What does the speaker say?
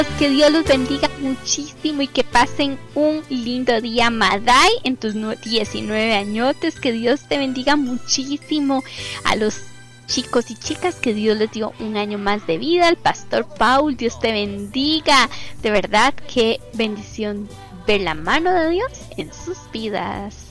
Que Dios los bendiga muchísimo y que pasen un lindo día, Maday, en tus 19 añotes. Que Dios te bendiga muchísimo. A los chicos y chicas, que Dios les dio un año más de vida. Al pastor Paul, Dios te bendiga. De verdad, qué bendición ver la mano de Dios en sus vidas.